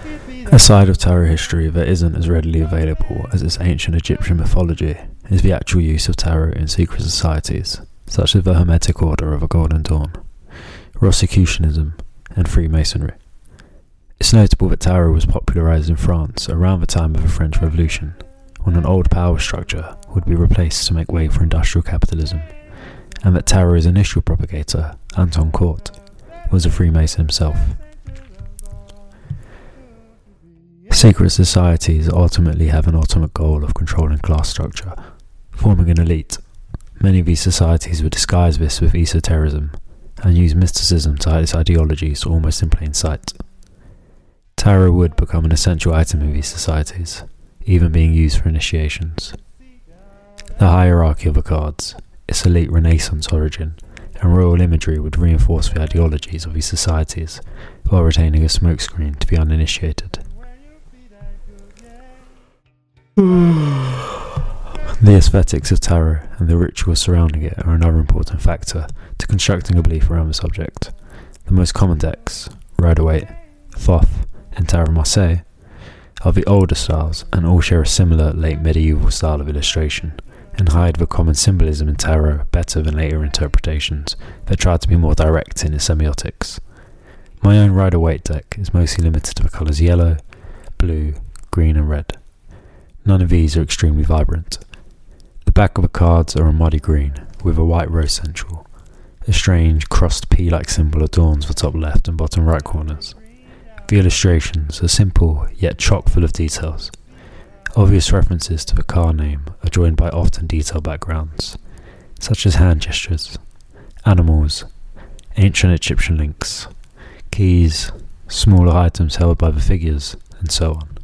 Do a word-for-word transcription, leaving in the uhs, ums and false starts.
A side of tarot history that isn't as readily available as its ancient Egyptian mythology is the actual use of tarot in secret societies, such as the Hermetic Order of the Golden Dawn, Rosicrucianism, and Freemasonry. It's notable that tarot was popularized in France around the time of the French Revolution, when an old power structure would be replaced to make way for industrial capitalism, and that tarot's initial propagator, Anton Court, was a Freemason himself. Secret societies ultimately have an ultimate goal of controlling class structure, forming an elite. Many of these societies would disguise this with esotericism, and use mysticism to hide its ideologies almost in plain sight. Tarot would become an essential item in these societies, even being used for initiations. The hierarchy of the cards, its elite Renaissance origin, and royal imagery would reinforce the ideologies of these societies, while retaining a smokescreen to the uninitiated. The aesthetics of tarot and the rituals surrounding it are another important factor to constructing a belief around the subject. The most common decks, Rider-Waite, Thoth, and Tarot Marseille, are the older styles and all share a similar late medieval style of illustration and hide the common symbolism in tarot better than later interpretations that try to be more direct in its semiotics. My own Rider-Waite deck is mostly limited to the colours yellow, blue, green and red. None of these are extremely vibrant. The back of the cards are a muddy green with a white rose central. A strange crossed P-like symbol adorns the top left and bottom right corners. The illustrations are simple yet chock full of details. Obvious references to the card name are joined by often detailed backgrounds, such as hand gestures, animals, ancient Egyptian links, keys, smaller items held by the figures, and so on.